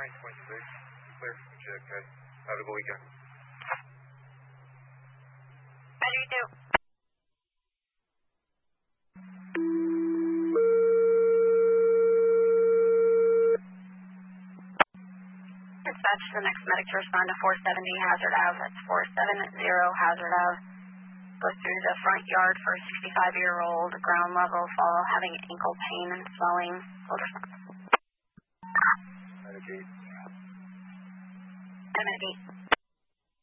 9.6, clear from the jet, guys. Have a good weekend. How do you do? Dispatch the next medic to respond to 470 Hazard Ave. That's 470 Hazard Ave. Go through the front yard for a 65-year-old, ground level fall, having ankle pain and swelling. Hold response. Medic 8. Medic 8.